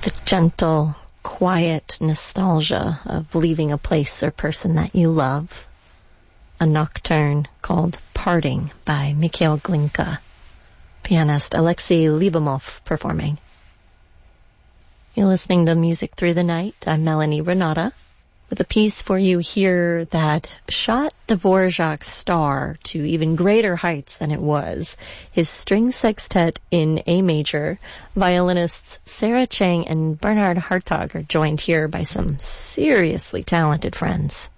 The gentle, quiet nostalgia of leaving a place or person that you love. A nocturne called Parting by Mikhail Glinka. Pianist Alexei Lyubimov performing. You're listening to Music Through the Night. I'm Melanie Renata with a piece for you here that shot Dvorak's star to even greater heights than it was. His string sextet in A major, violinists Sarah Chang and Bernhard Hartog are joined here by some seriously talented friends.